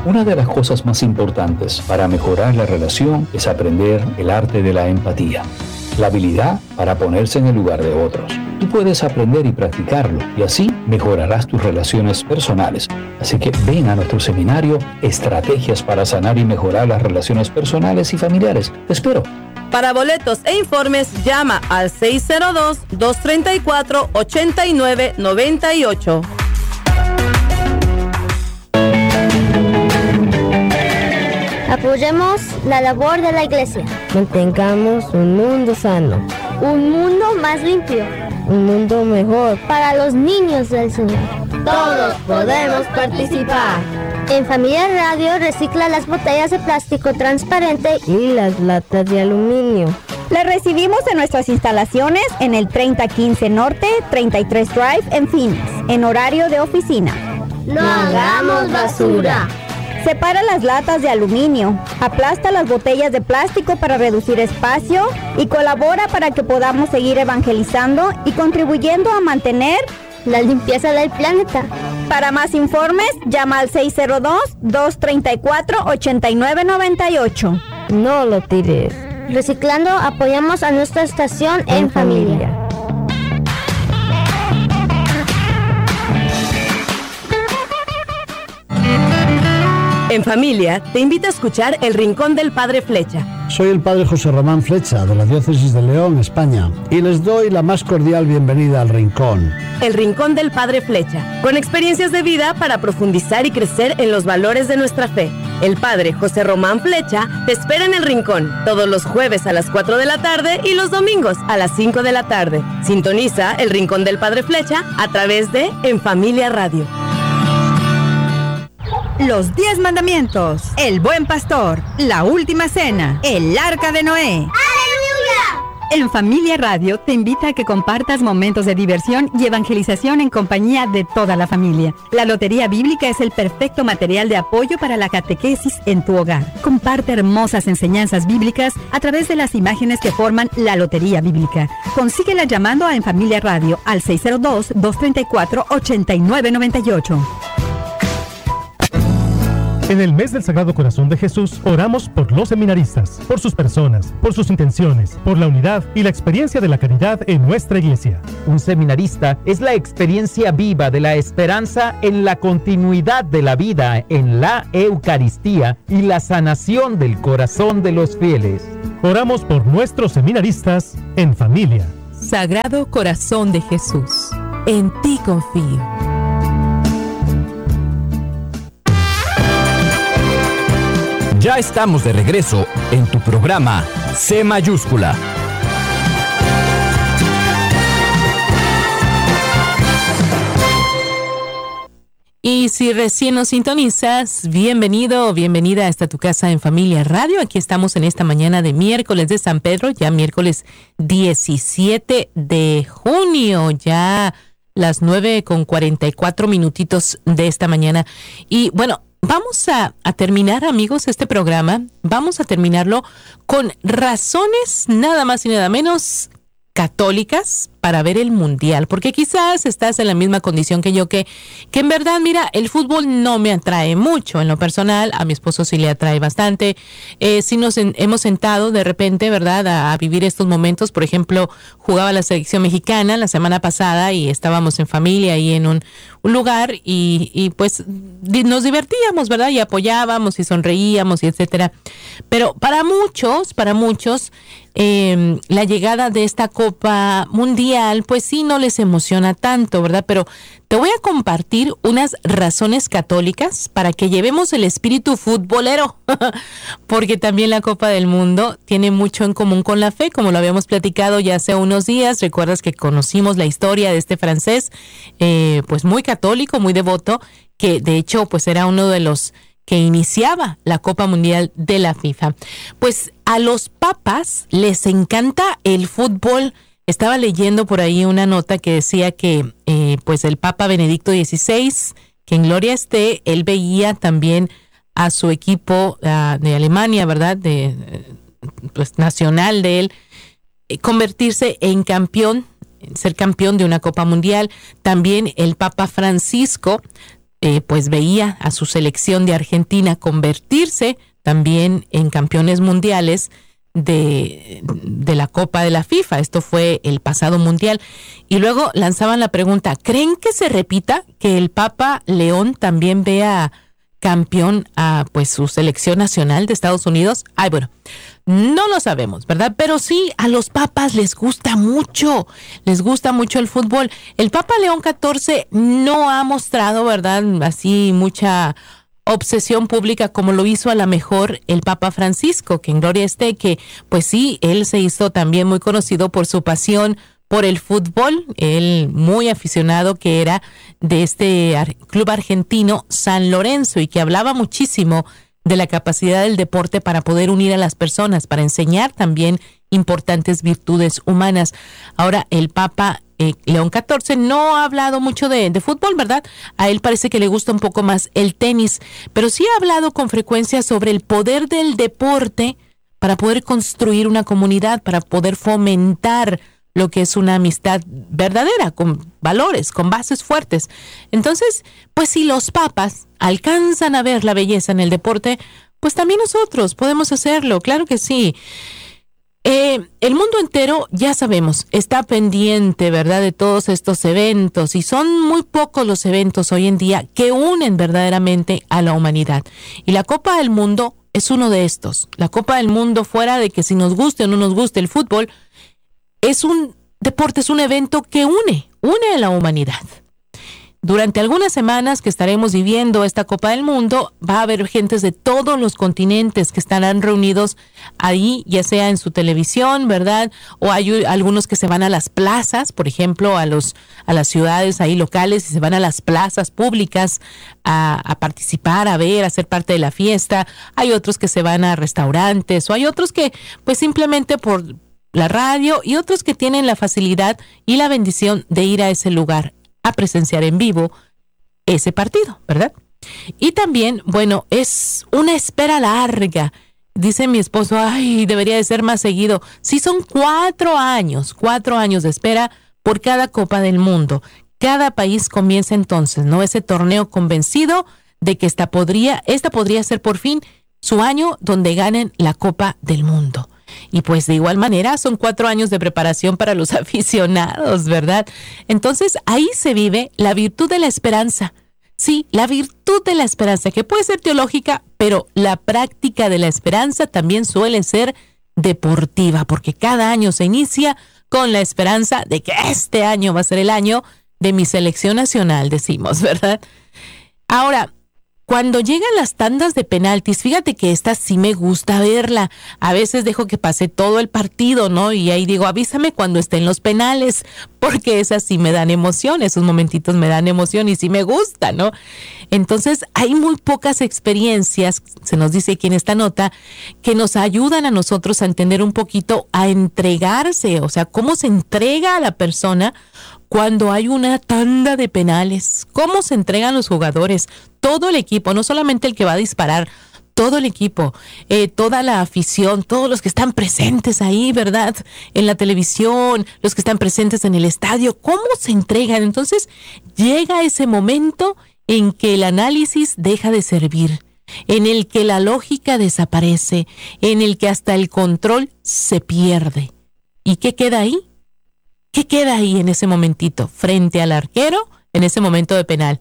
Una de las cosas más importantes para mejorar la relación es aprender el arte de la empatía, la habilidad para ponerse en el lugar de otros. Tú puedes aprender y practicarlo y así mejorarás tus relaciones personales. Así que ven a nuestro seminario Estrategias para sanar y mejorar las relaciones personales y familiares. Te espero. Para boletos e informes, llama al 602-234-8998. Apoyemos la labor de la iglesia. Mantengamos un mundo sano. Un mundo más limpio. Un mundo mejor para los niños del Señor. Todos podemos participar. En Familia Radio recicla las botellas de plástico transparente y las latas de aluminio. Las recibimos en nuestras instalaciones en el 3015 Norte, 33 Drive en Phoenix, en horario de oficina. No hagamos basura. Separa las latas de aluminio, aplasta las botellas de plástico para reducir espacio y colabora para que podamos seguir evangelizando y contribuyendo a mantener la limpieza del planeta. Para más informes, llama al 602-234-8998. No lo tires. Reciclando, apoyamos a nuestra estación en familia. En Familia, te invita a escuchar El Rincón del Padre Flecha. Soy el Padre José Román Flecha, de la Diócesis de León, España, y les doy la más cordial bienvenida al Rincón. El Rincón del Padre Flecha, con experiencias de vida para profundizar y crecer en los valores de nuestra fe. El Padre José Román Flecha te espera en El Rincón, todos los jueves a las 4 de la tarde y los domingos a las 5 de la tarde. Sintoniza El Rincón del Padre Flecha a través de En Familia Radio. Los 10 mandamientos, el buen pastor, la última cena, el arca de Noé. ¡Aleluya! En Familia Radio te invita a que compartas momentos de diversión y evangelización en compañía de toda la familia. La Lotería Bíblica es el perfecto material de apoyo para la catequesis en tu hogar. Comparte hermosas enseñanzas bíblicas a través de las imágenes que forman la Lotería Bíblica. Consíguela llamando a En Familia Radio al 602-234-8998. En el mes del Sagrado Corazón de Jesús, oramos por los seminaristas, por sus personas, por sus intenciones, por la unidad y la experiencia de la caridad en nuestra iglesia. Un seminarista es la experiencia viva de la esperanza en la continuidad de la vida en la Eucaristía y la sanación del corazón de los fieles. Oramos por nuestros seminaristas en familia. Sagrado Corazón de Jesús, en ti confío. Ya estamos de regreso en tu programa C Mayúscula. Y si recién nos sintonizas, bienvenido o bienvenida hasta tu casa en Familia Radio. Aquí estamos en esta mañana de miércoles de San Pedro, ya miércoles 17 de junio, ya las 9:44 de esta mañana. Y bueno, vamos a terminar, amigos, este programa. Vamos a terminarlo con razones nada más y nada menos católicas para ver el mundial, porque quizás estás en la misma condición que yo, que en verdad, mira, el fútbol no me atrae mucho en lo personal, a mi esposo sí le atrae bastante. Sí nos hemos sentado de repente, ¿verdad?, a vivir estos momentos. Por ejemplo, jugaba la selección mexicana la semana pasada y estábamos en familia ahí en un lugar y pues nos divertíamos, ¿verdad?, y apoyábamos y sonreíamos y etcétera. Pero para muchos, la llegada de esta Copa Mundial, pues sí, no les emociona tanto, ¿verdad? Pero te voy a compartir unas razones católicas para que llevemos el espíritu futbolero, porque también la Copa del Mundo tiene mucho en común con la fe, como lo habíamos platicado ya hace unos días. Recuerdas que conocimos la historia de este francés, pues muy católico, muy devoto, que de hecho pues era uno de los que iniciaba la Copa Mundial de la FIFA. Pues a los papas les encanta el fútbol. Estaba leyendo por ahí una nota que decía que pues el Papa Benedicto XVI, que en gloria esté, él veía también a su equipo de Alemania, ¿verdad?, pues nacional de él, convertirse en campeón, ser campeón de una Copa Mundial. También el Papa Francisco pues veía a su selección de Argentina convertirse también en campeones mundiales de la Copa de la FIFA. Esto fue el pasado mundial. Y luego lanzaban la pregunta, ¿creen que se repita que el Papa León también vea campeón a pues su selección nacional de Estados Unidos? Ay, bueno, no lo sabemos, ¿verdad? Pero sí, a los papas les gusta mucho el fútbol. El Papa León XIV no ha mostrado, ¿verdad?, así mucha obsesión pública como lo hizo a lo mejor el Papa Francisco, que en gloria esté, que pues sí, él se hizo también muy conocido por su pasión por el fútbol, él muy aficionado que era de este club argentino San Lorenzo y que hablaba muchísimo de la capacidad del deporte para poder unir a las personas, para enseñar también importantes virtudes humanas. Ahora, el Papa León XIV no ha hablado mucho de fútbol, ¿verdad? A él parece que le gusta un poco más el tenis, pero sí ha hablado con frecuencia sobre el poder del deporte para poder construir una comunidad, para poder fomentar lo que es una amistad verdadera, con valores, con bases fuertes. Entonces, pues si los papas alcanzan a ver la belleza en el deporte, pues también nosotros podemos hacerlo, claro que sí. El mundo entero, ya sabemos, está pendiente, ¿verdad?, de todos estos eventos, y son muy pocos los eventos hoy en día que unen verdaderamente a la humanidad. Y la Copa del Mundo es uno de estos. La Copa del Mundo, fuera de que si nos guste o no nos guste el fútbol, es un deporte, es un evento que une a la humanidad. Durante algunas semanas que estaremos viviendo esta Copa del Mundo, va a haber gentes de todos los continentes que estarán reunidos ahí, ya sea en su televisión, ¿verdad? O hay algunos que se van a las plazas, por ejemplo, a las ciudades ahí locales, y se van a las plazas públicas a participar, a ver, a ser parte de la fiesta. Hay otros que se van a restaurantes, o hay otros que pues simplemente por la radio, y otros que tienen la facilidad y la bendición de ir a ese lugar a presenciar en vivo ese partido, ¿verdad? Y también, bueno, es una espera larga. Dice mi esposo, ay, debería de ser más seguido. Sí, son 4 años de espera por cada Copa del Mundo. Cada país comienza entonces, ¿no?, ese torneo convencido de que esta podría ser por fin su año donde ganen la Copa del Mundo. Y pues de igual manera son 4 años de preparación para los aficionados, ¿verdad? Entonces ahí se vive la virtud de la esperanza. Sí, la virtud de la esperanza, que puede ser teológica, pero la práctica de la esperanza también suele ser deportiva, porque cada año se inicia con la esperanza de que este año va a ser el año de mi selección nacional, decimos, ¿verdad? Ahora, cuando llegan las tandas de penaltis, fíjate que esta sí me gusta verla. A veces dejo que pase todo el partido, ¿no? Y ahí digo, avísame cuando estén los penales, porque esas sí me dan emoción, esos momentitos me dan emoción y sí me gusta, ¿no? Entonces, hay muy pocas experiencias, se nos dice aquí en esta nota, que nos ayudan a nosotros a entender un poquito, a entregarse, o sea, cómo se entrega a la persona cuando hay una tanda de penales, cómo se entregan los jugadores, todo el equipo, no solamente el que va a disparar, todo el equipo, toda la afición, todos los que están presentes ahí, ¿verdad?, en la televisión, los que están presentes en el estadio, cómo se entregan. Entonces llega ese momento en que el análisis deja de servir, en el que la lógica desaparece, en el que hasta el control se pierde. ¿Y qué queda ahí? ¿Qué queda ahí en ese momentito frente al arquero, en ese momento de penal?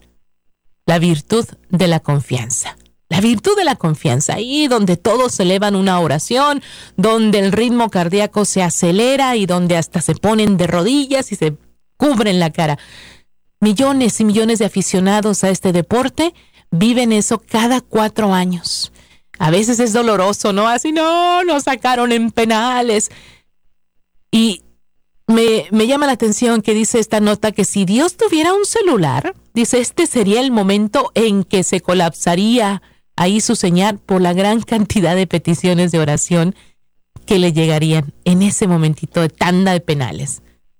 La virtud de la confianza. La virtud de la confianza, ahí donde todos elevan una oración, donde el ritmo cardíaco se acelera y donde hasta se ponen de rodillas y se cubren la cara. Millones y millones de aficionados a este deporte viven eso cada 4 años. A veces es doloroso, ¿no? Así, no, nos sacaron en penales. Y me llama la atención que dice esta nota que si Dios tuviera un celular, dice, este sería el momento en que se colapsaría ahí su señal por la gran cantidad de peticiones de oración que le llegarían en ese momentito de tanda de penales.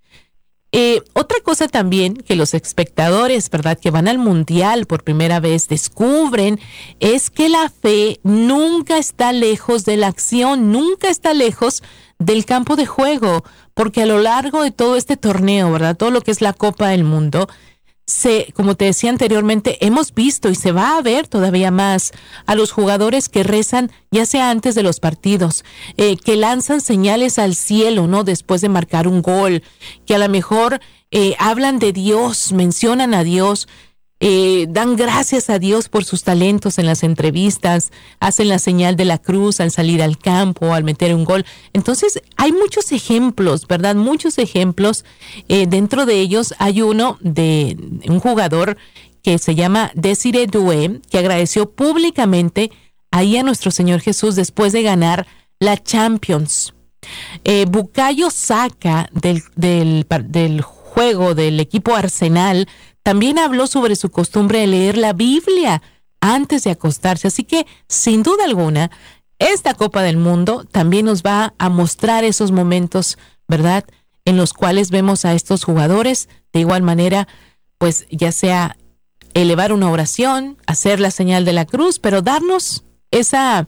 Otra cosa también que los espectadores, ¿verdad?, que van al mundial por primera vez descubren es que la fe nunca está lejos de la acción, nunca está lejos del campo de juego, porque a lo largo de todo este torneo, ¿verdad?, todo lo que es la Copa del Mundo, como te decía anteriormente, hemos visto y se va a ver todavía más a los jugadores que rezan, ya sea antes de los partidos, que lanzan señales al cielo, ¿no? Después de marcar un gol, que a lo mejor hablan de Dios, mencionan a Dios, dan gracias a Dios por sus talentos en las entrevistas, hacen la señal de la cruz al salir al campo, al meter un gol. Entonces hay muchos ejemplos, ¿verdad? Muchos ejemplos. Dentro de ellos hay uno de un jugador que se llama Desiree Doué, que agradeció públicamente ahí a nuestro Señor Jesús después de ganar la Champions. Bukayo Saka del juego del equipo Arsenal también habló sobre su costumbre de leer la Biblia antes de acostarse. Así que, sin duda alguna, esta Copa del Mundo también nos va a mostrar esos momentos, ¿verdad?, en los cuales vemos a estos jugadores de igual manera, pues ya sea elevar una oración, hacer la señal de la cruz, pero darnos esa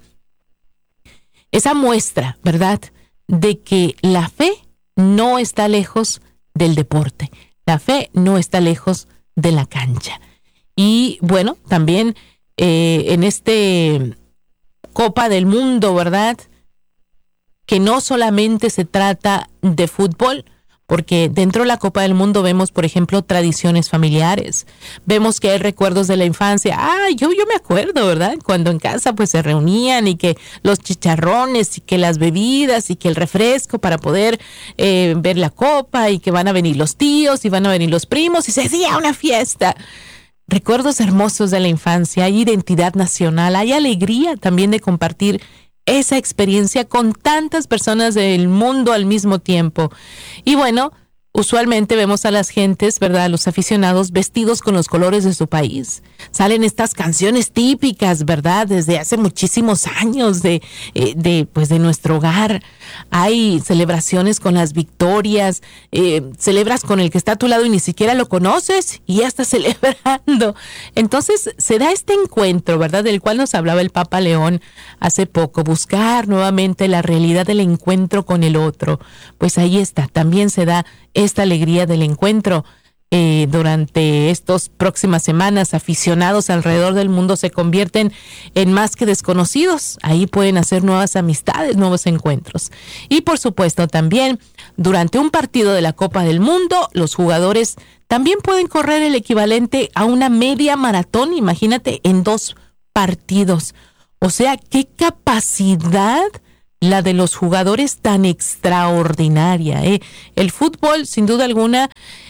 muestra, ¿verdad?, de que la fe no está lejos del deporte. La fe no está lejos de la cancha. Y bueno, también en este Copa del Mundo, ¿verdad?, que no solamente se trata de fútbol, porque dentro de la Copa del Mundo vemos, por ejemplo, tradiciones familiares. Vemos que hay recuerdos de la infancia. Yo me acuerdo, ¿verdad?, cuando en casa pues se reunían y que los chicharrones y que las bebidas y que el refresco para poder ver la copa, y que van a venir los tíos y van a venir los primos y se hacía una fiesta. Recuerdos hermosos de la infancia. Hay identidad nacional, hay alegría también de compartir esa experiencia con tantas personas del mundo al mismo tiempo. Y bueno, usualmente vemos a las gentes, ¿verdad?, los aficionados vestidos con los colores de su país. Salen estas canciones típicas, ¿verdad?, desde hace muchísimos años de nuestro hogar. Hay celebraciones con las victorias, celebras con el que está a tu lado y ni siquiera lo conoces y ya estás celebrando. Entonces se da este encuentro, ¿verdad?, del cual nos hablaba el Papa León hace poco, buscar nuevamente la realidad del encuentro con el otro. Pues ahí está, también se da esta alegría del encuentro. Durante estas próximas semanas, aficionados alrededor del mundo se convierten en más que desconocidos. Ahí pueden hacer nuevas amistades, nuevos encuentros. Y por supuesto también, durante un partido de la Copa del Mundo, los jugadores también pueden correr el equivalente a una media maratón, imagínate, en 2 partidos. O sea, qué capacidad la de los jugadores tan extraordinaria. El fútbol, sin duda alguna,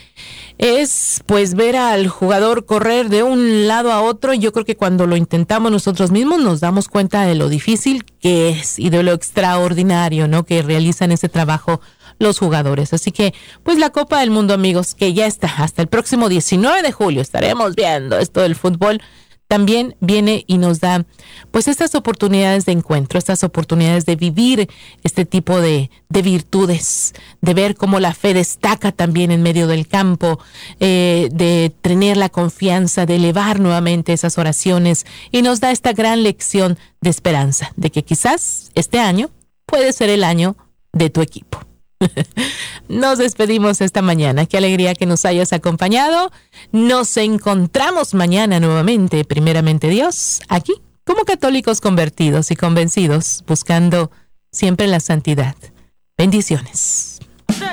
es pues ver al jugador correr de un lado a otro. Yo creo que cuando lo intentamos nosotros mismos nos damos cuenta de lo difícil que es y de lo extraordinario, ¿no?, que realizan ese trabajo los jugadores. Así que pues la Copa del Mundo, amigos, que ya está hasta el próximo 19 de julio estaremos viendo esto del fútbol. También viene y nos da pues estas oportunidades de encuentro, estas oportunidades de vivir este tipo de virtudes, de ver cómo la fe destaca también en medio del campo, de tener la confianza, de elevar nuevamente esas oraciones, y nos da esta gran lección de esperanza, de que quizás este año puede ser el año de tu equipo. Nos despedimos esta mañana. Qué alegría que nos hayas acompañado. Nos encontramos mañana nuevamente, primeramente Dios, aquí como católicos convertidos y convencidos, buscando siempre la santidad. Bendiciones.